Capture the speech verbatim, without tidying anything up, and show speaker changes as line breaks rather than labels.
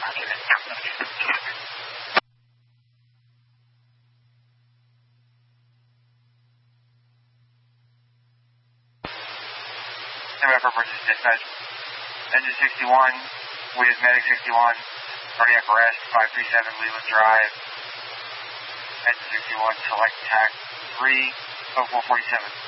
November versus dispatch. Engine sixty-one with medic sixty-one, cardiac arrest, five three seven Leland Drive. Engine sixty-one, select tack three, oh four forty-seven.